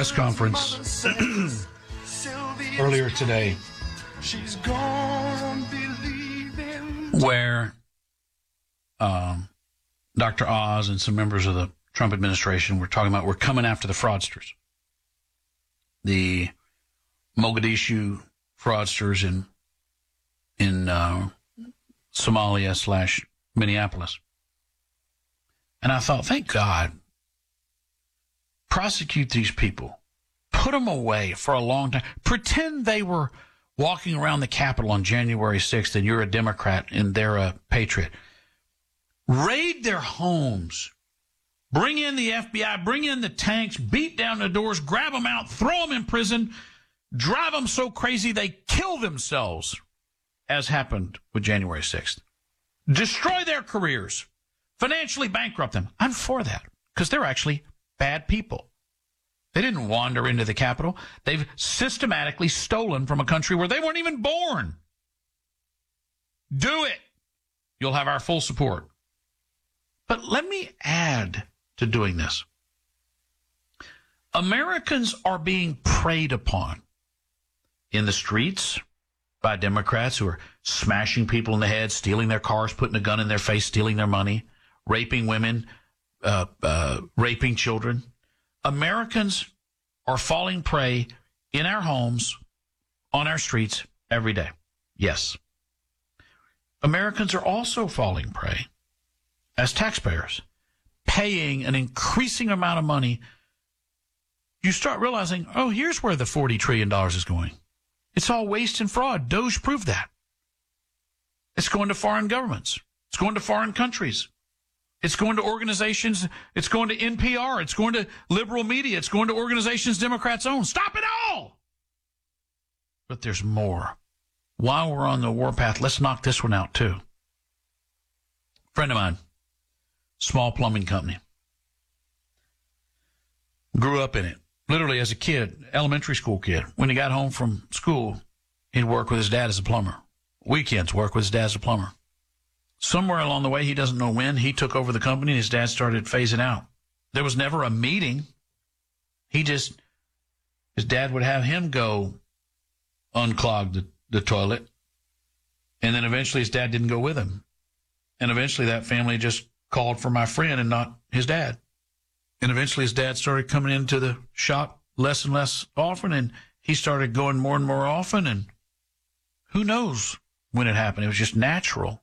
press conference earlier today where Dr. Oz and some members of the Trump administration were talking about we're coming after the fraudsters. The Mogadishu fraudsters in Somalia / Minneapolis. And I thought, thank God, prosecute these people. Put them away for a long time. Pretend they were walking around the Capitol on January 6th and you're a Democrat and they're a patriot. Raid their homes. Bring in the FBI, bring in the tanks, beat down the doors, grab them out, throw them in prison, drive them so crazy they kill themselves, as happened with January 6th. Destroy their careers, financially bankrupt them. I'm for that because they're actually bad people. They didn't wander into the Capitol. They've systematically stolen from a country where they weren't even born. Do it. You'll have our full support. But let me add to doing this. Americans are being preyed upon in the streets by Democrats who are smashing people in the head, stealing their cars, putting a gun in their face, stealing their money, raping women, raping children. Americans are falling prey in our homes, on our streets every day. Yes. Americans are also falling prey as taxpayers, paying an increasing amount of money. You start realizing, oh, here's where the $40 trillion is going. It's all waste and fraud. Doge proved that. It's going to foreign governments. It's going to foreign countries. It's going to organizations. It's going to NPR. It's going to liberal media. It's going to organizations Democrats own. Stop it all! But there's more. While we're on the warpath, let's knock this one out too. Friend of mine, small plumbing company. Grew up in it. Literally as a kid, elementary school kid. When he got home from school, he'd work with his dad as a plumber. Weekends, work with his dad as a plumber. Somewhere along the way, he doesn't know when, he took over the company and his dad started phasing out. There was never a meeting. His dad would have him go unclog the toilet. And then eventually his dad didn't go with him. And eventually that family just called for my friend and not his dad. And eventually his dad started coming into the shop less and less often, and he started going more and more often, and who knows when it happened. It was just natural.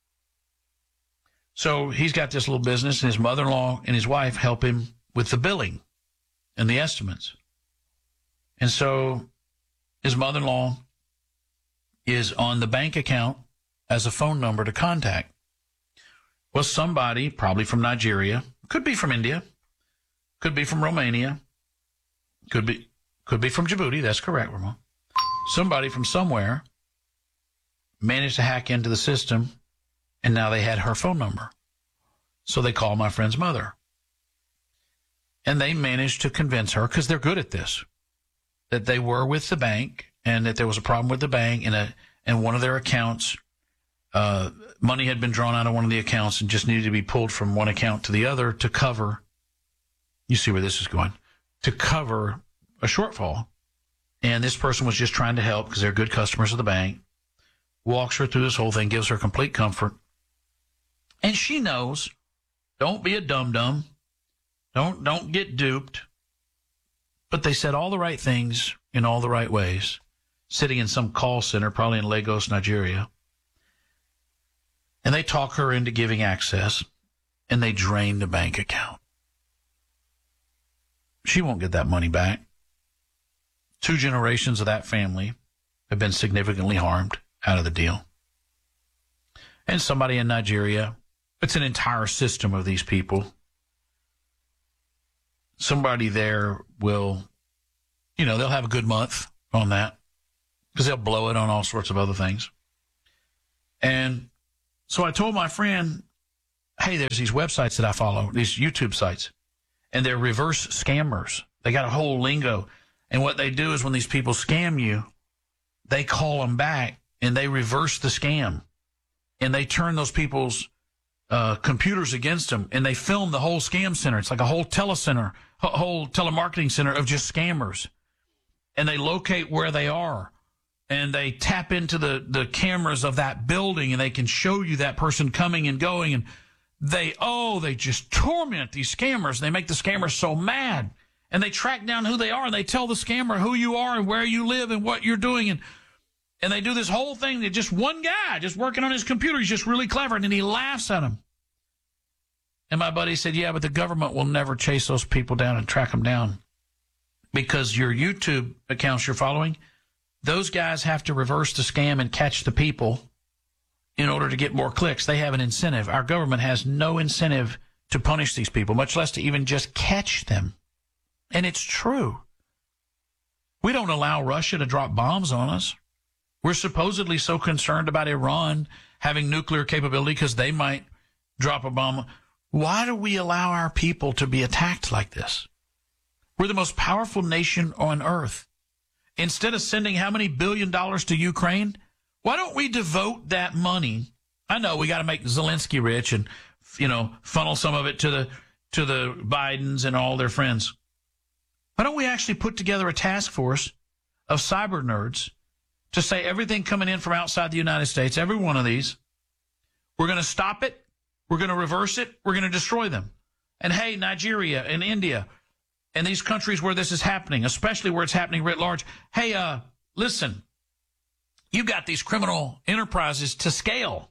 So he's got this little business, and his mother-in-law and his wife help him with the billing and the estimates. And so his mother-in-law is on the bank account as a phone number to contact. Well, somebody, probably from Nigeria, could be from India, could be from Romania, could be from Djibouti. That's correct, Ramon. Somebody from somewhere managed to hack into the system, and now they had her phone number. So they called my friend's mother. And they managed to convince her, because they're good at this, that they were with the bank and that there was a problem with the bank and one of their accounts, money had been drawn out of one of the accounts and just needed to be pulled from one account to the other to cover, you see where this is going, to cover a shortfall. And this person was just trying to help because they're good customers of the bank, walks her through this whole thing, gives her complete comfort. And she knows, don't be a dum-dum. Don't get duped. But they said all the right things in all the right ways, sitting in some call center, probably in Lagos, Nigeria. And they talk her into giving access, and they drain the bank account. She won't get that money back. 2 generations of that family have been significantly harmed out of the deal. And somebody in Nigeria, it's an entire system of these people. Somebody there will, they'll have a good month on that because they'll blow it on all sorts of other things. And so I told my friend, hey, there's these websites that I follow, these YouTube sites, and they're reverse scammers. They got a whole lingo. And what they do is when these people scam you, they call them back and they reverse the scam. And they turn those people's computers against them, and they film the whole scam center. It's like a whole telecenter whole telemarketing center of just scammers. And they locate where they are. And they tap into the cameras of that building, and they can show you that person coming and going. And they just torment these scammers. They make the scammers so mad. And they track down who they are, and they tell the scammer who you are and where you live and what you're doing. And they do this whole thing. That just one guy just working on his computer. He's just really clever, and then he laughs at him. And my buddy said, yeah, but the government will never chase those people down and track them down, because your YouTube accounts you're following, those guys have to reverse the scam and catch the people in order to get more clicks. They have an incentive. Our government has no incentive to punish these people, much less to even just catch them. And it's true. We don't allow Russia to drop bombs on us. We're supposedly so concerned about Iran having nuclear capability because they might drop a bomb. Why do we allow our people to be attacked like this? We're the most powerful nation on earth. Instead of sending how many $1 billion to Ukraine, why don't we devote that money? I know we got to make Zelensky rich and, funnel some of it to the Bidens and all their friends. Why don't we actually put together a task force of cyber nerds to say everything coming in from outside the United States, every one of these, we're going to stop it, we're going to reverse it, we're going to destroy them. And hey, Nigeria and India and these countries where this is happening, especially where it's happening writ large, hey, listen, you got these criminal enterprises to scale.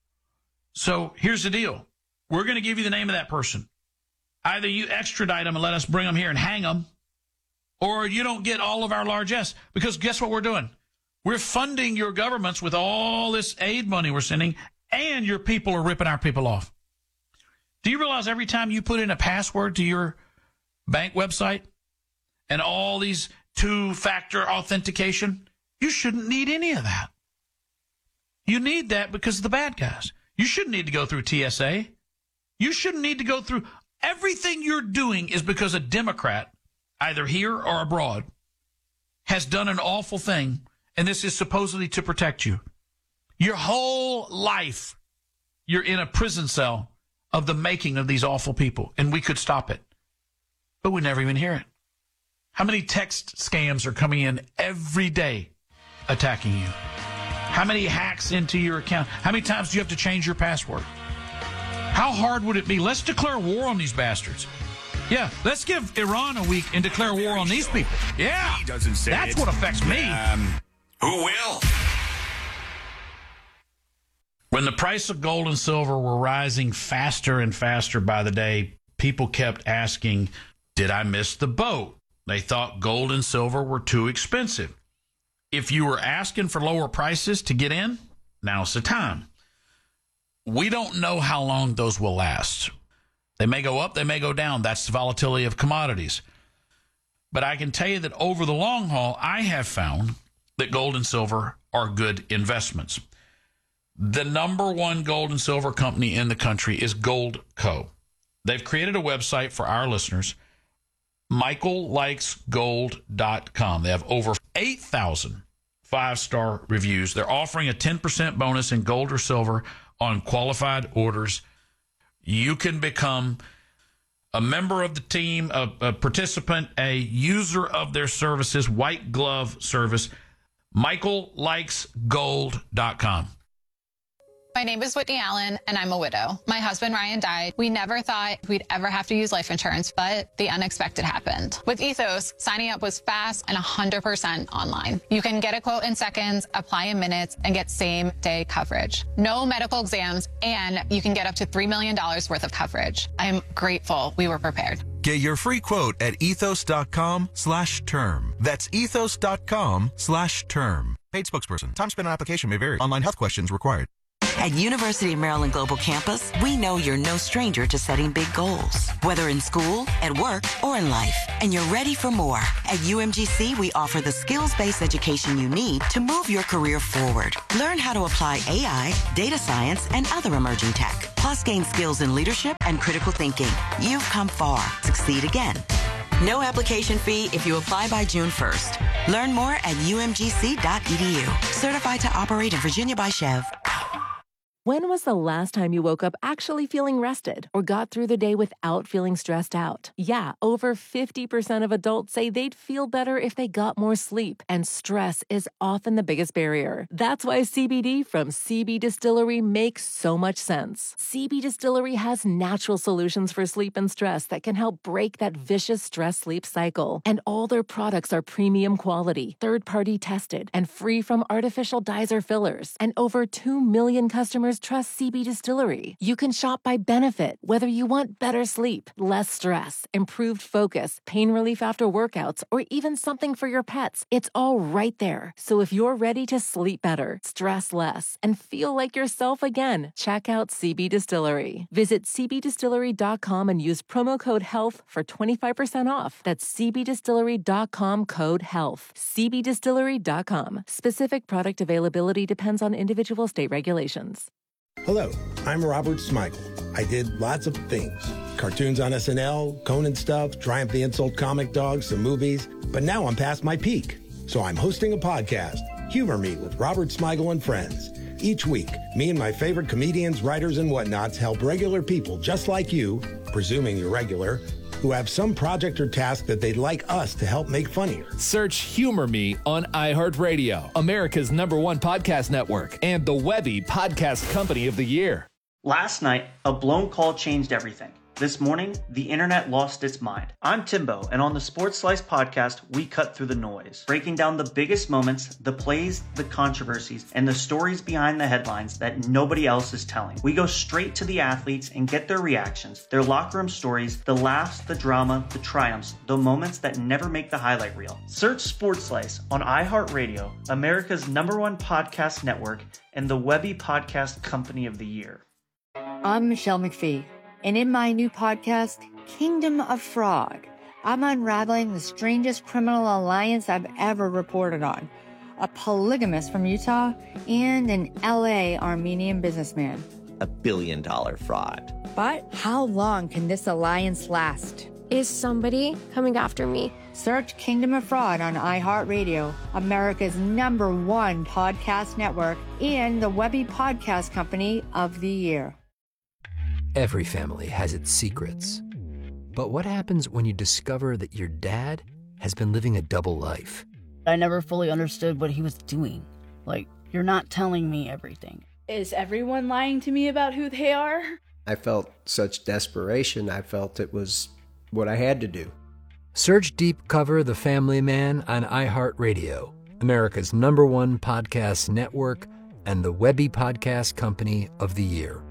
So here's the deal. We're going to give you the name of that person. Either you extradite them and let us bring them here and hang them, or you don't get all of our largesse. Because guess what we're doing? We're funding your governments with all this aid money we're sending, and your people are ripping our people off. Do you realize every time you put in a password to your bank website and all these two-factor authentication, you shouldn't need any of that. You need that because of the bad guys. You shouldn't need to go through TSA. You shouldn't need to go through. Everything you're doing is because a Democrat, either here or abroad, has done an awful thing, and this is supposedly to protect you. Your whole life, you're in a prison cell of the making of these awful people, and we could stop it. But we never even hear it. How many text scams are coming in every day attacking you? How many hacks into your account? How many times do you have to change your password? How hard would it be? Let's declare war on these bastards. Yeah, let's give Iran a week and declare war on these people. Yeah, that's what affects me. Who will? When the price of gold and silver were rising faster and faster by the day, people kept asking, did I miss the boat? They thought gold and silver were too expensive. If you were asking for lower prices to get in, now's the time. We don't know how long those will last. They may go up, they may go down. That's the volatility of commodities. But I can tell you that over the long haul, I have found that gold and silver are good investments. The number one gold and silver company in the country is Goldco. They've created a website for our listeners, michaellikesgold.com. They have over 8,000 five-star reviews. They're offering a 10% bonus in gold or silver on qualified orders. You can become a member of the team, a participant, a user of their services, white glove service, michaellikesgold.com. My name is Whitney Allen, and I'm a widow. My husband, Ryan, died. We never thought we'd ever have to use life insurance, but the unexpected happened. With Ethos, signing up was fast and 100% online. You can get a quote in seconds, apply in minutes, and get same-day coverage. No medical exams, and you can get up to $3 million worth of coverage. I'm grateful we were prepared. Get your free quote at ethos.com/term. That's ethos.com/term. Paid spokesperson. Time spent on application may vary. Online health questions required. At University of Maryland Global Campus, we know you're no stranger to setting big goals, whether in school, at work, or in life. And you're ready for more. At UMGC, we offer the skills-based education you need to move your career forward. Learn how to apply AI, data science, and other emerging tech. Plus, gain skills in leadership and critical thinking. You've come far. Succeed again. No application fee if you apply by June 1st. Learn more at umgc.edu. Certified to operate in Virginia by Chev. When was the last time you woke up actually feeling rested or got through the day without feeling stressed out? Yeah, over 50% of adults say they'd feel better if they got more sleep, and stress is often the biggest barrier. That's why CBD from CB Distillery makes so much sense. CB Distillery has natural solutions for sleep and stress that can help break that vicious stress-sleep cycle. And all their products are premium quality, third-party tested, and free from artificial dyes or fillers. And over 2 million customers trust CB Distillery. You can shop by benefit, whether you want better sleep, less stress, improved focus, pain relief after workouts, or even something for your pets. It's all right there. So if you're ready to sleep better, stress less, and feel like yourself again, check out CB Distillery. Visit cbdistillery.com and use promo code HEALTH for 25% off. That's cbdistillery.com, code HEALTH. cbdistillery.com. Specific product availability depends on individual state regulations. Hello, I'm Robert Smigel. I did lots of things. Cartoons on SNL, Conan stuff, Triumph the Insult Comic Dog, some movies. But now I'm past my peak. So I'm hosting a podcast, Humor Me with Robert Smigel and Friends. Each week, me and my favorite comedians, writers, and whatnots help regular people just like you, presuming you're regular, who have some project or task that they'd like us to help make funnier. Search Humor Me on iHeartRadio, America's #1 podcast network, and the Webby Podcast Company of the Year. Last night, a blown call changed everything. This morning, the internet lost its mind. I'm Timbo, and on the Sports Slice podcast, we cut through the noise, breaking down the biggest moments, the plays, the controversies, and the stories behind the headlines that nobody else is telling. We go straight to the athletes and get their reactions, their locker room stories, the laughs, the drama, the triumphs, the moments that never make the highlight reel. Search Sports Slice on iHeartRadio, America's #1 podcast network, and the Webby Podcast Company of the Year. I'm Michelle McPhee. And in my new podcast, Kingdom of Fraud, I'm unraveling the strangest criminal alliance I've ever reported on. A polygamist from Utah and an LA Armenian businessman. $1 billion fraud. But how long can this alliance last? Is somebody coming after me? Search Kingdom of Fraud on iHeartRadio, America's #1 podcast network, and the Webby Podcast Company of the Year. Every family has its secrets. But what happens when you discover that your dad has been living a double life? I never fully understood what he was doing. Like, you're not telling me everything. Is everyone lying to me about who they are? I felt such desperation. I felt it was what I had to do. Search Deep Cover The Family Man on iHeartRadio, America's #1 podcast network, and the Webby Podcast Company of the Year.